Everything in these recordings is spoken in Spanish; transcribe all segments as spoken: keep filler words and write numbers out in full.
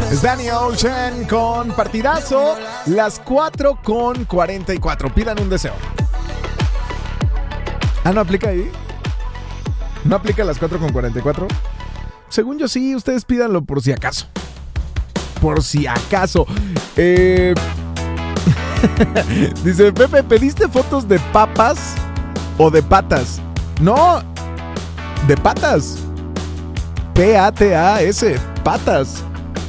Es Danny Ocean con partidazo. Las cuatro con cuarenta y cuatro. Pidan un deseo. Ah, ¿no aplica ahí? ¿No aplica las cuatro con cuarenta y cuatro? Según yo sí, ustedes pídanlo por si acaso. Por si acaso. Eh... Dice Pepe, ¿pediste fotos de papas o de patas? No, de patas. P A T A S, patas.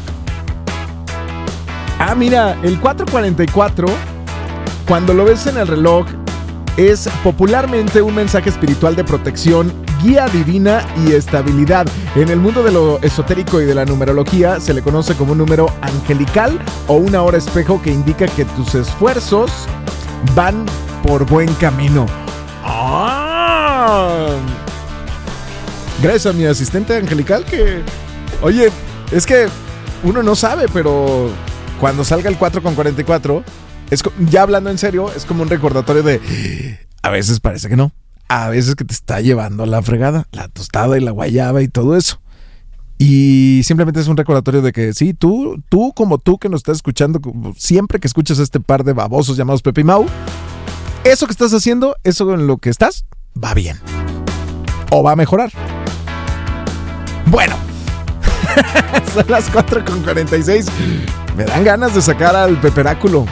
Ah, mira, el cuatro cuarenta y cuatro, cuando lo ves en el reloj, es popularmente un mensaje espiritual de protección, guía divina y estabilidad. En el mundo de lo esotérico y de la numerología se le conoce como un número angelical o una hora espejo que indica que tus esfuerzos van por buen camino. ¡Ah! Gracias a mi asistente angelical que... Oye, es que uno no sabe, pero cuando salga el cuatro con cuarenta y cuatro, es, ya hablando en serio, es como un recordatorio de... A veces parece que no. A veces que te está llevando la fregada, la tostada y la guayaba y todo eso. Y simplemente es un recordatorio de que sí, tú, tú como tú que nos estás escuchando, siempre que escuchas a este par de babosos llamados Pepe y Mau, eso que estás haciendo, eso en lo que estás, va bien. O va a mejorar. Bueno. Son las cuatro con cuarenta y seis. Me dan ganas de sacar al peperáculo.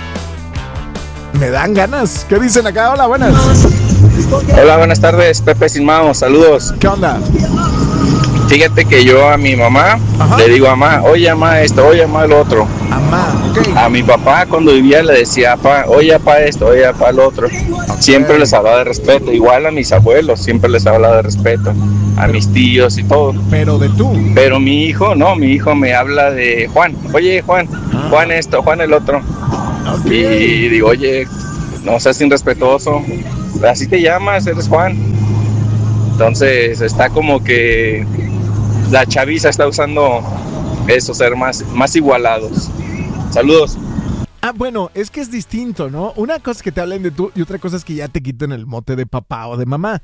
Me dan ganas. ¿Qué dicen acá? Hola, buenas. Hola, buenas tardes, Pepe Sin Mao, saludos. ¿Qué onda? Fíjate que yo a mi mamá, ajá, le digo, mamá, oye, mamá esto, oye, mamá lo otro. Mamá, ok. A mi papá cuando vivía le decía, papá, oye, papá esto, oye, papá lo otro. Okay. Siempre les hablaba de respeto, igual a mis abuelos, siempre les hablaba de respeto, a pero, mis tíos y todo. Pero de tú. Pero mi hijo, no, mi hijo me habla de Juan, oye, Juan, ah. Juan esto, Juan el otro. Okay. Y digo, oye, no seas irrespetuoso, así te llamas, eres Juan. Entonces está como que la chaviza está usando eso, ser más, más igualados. Saludos. Ah, bueno, es que es distinto, ¿no? Una cosa es que te hablen de tú y otra cosa es que ya te quiten el mote de papá o de mamá.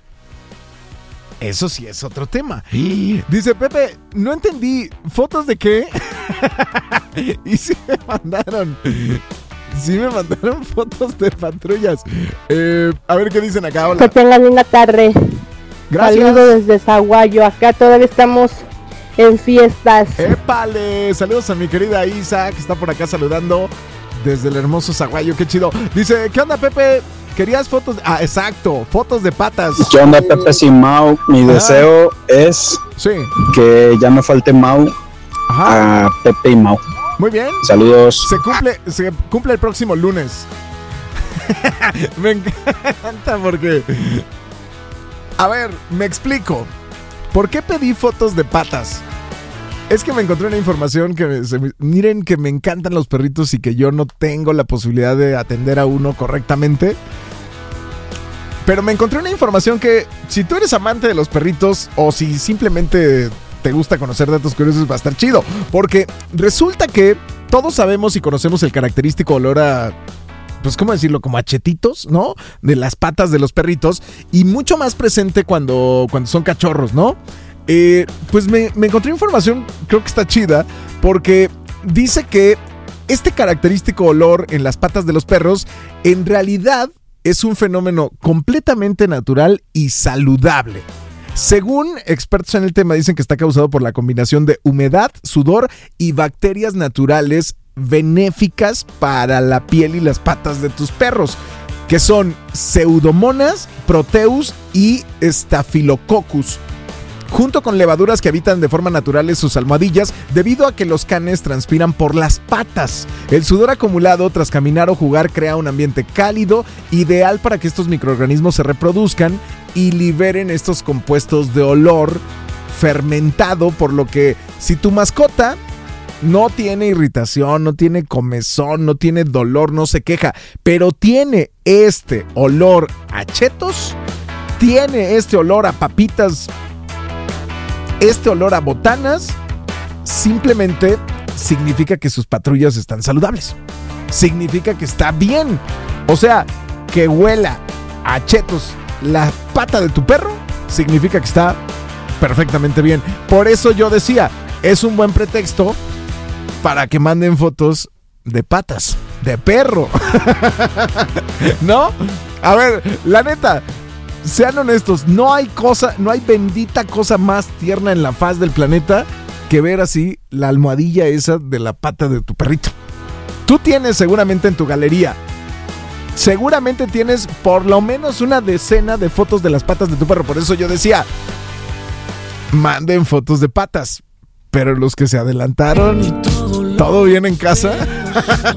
Eso sí es otro tema. Dice Pepe, no entendí, ¿fotos de qué? Y sí me mandaron... Sí me mandaron fotos de patrullas. Eh, a ver qué dicen acá. Hola. Que tengan una tarde. Gracias. Saludos desde Zaguayo. Acá todavía estamos en fiestas. ¡Épale! Saludos a mi querida Isa, que está por acá saludando desde el hermoso Zaguayo. ¡Qué chido! Dice, ¿qué onda, Pepe? ¿Querías fotos? Ah, exacto, fotos de patas. ¿Qué onda, Pepe Sin Mau? Mi ah. deseo es sí. que ya no falte Mau. Ajá. A Pepe y Mau. Muy bien. Saludos. Se cumple, se cumple el próximo lunes. Me encanta porque... A ver, me explico. ¿Por qué pedí fotos de patas? Es que me encontré una información que... Me, se, miren que me encantan los perritos y que yo no tengo la posibilidad de atender a uno correctamente. Pero me encontré una información que si tú eres amante de los perritos o si simplemente... te gusta conocer datos curiosos, va a estar chido. Porque resulta que todos sabemos y conocemos el característico olor a... Pues, ¿cómo decirlo? Como a chetitos, ¿no? De las patas de los perritos. Y mucho más presente cuando, cuando son cachorros, ¿no? Eh, pues me, me encontré información, creo que está chida. Porque dice que este característico olor en las patas de los perros en realidad es un fenómeno completamente natural y saludable. Según expertos en el tema, dicen que está causado por la combinación de humedad, sudor y bacterias naturales benéficas para la piel y las patas de tus perros, que son Pseudomonas, Proteus y Staphylococcus, junto con levaduras que habitan de forma natural en sus almohadillas debido a que los canes transpiran por las patas. El sudor acumulado tras caminar o jugar crea un ambiente cálido, ideal para que estos microorganismos se reproduzcan y liberen estos compuestos de olor fermentado, por lo que si tu mascota no tiene irritación, no tiene comezón, no tiene dolor, no se queja, pero tiene este olor a chetos, tiene este olor a papitas, este olor a botanas, simplemente significa que sus patrullas están saludables. Significa que está bien. O sea, que huela a chetos la pata de tu perro, significa que está perfectamente bien. Por eso yo decía, es un buen pretexto para que manden fotos de patas, de perro. ¿No? A ver, la neta, sean honestos, no hay cosa, no hay bendita cosa más tierna en la faz del planeta que ver así la almohadilla esa de la pata de tu perrito. Tú tienes seguramente en tu galería, seguramente tienes por lo menos una decena de fotos de las patas de tu perro. Por eso yo decía, manden fotos de patas. Pero los que se adelantaron, ¿todo bien en casa?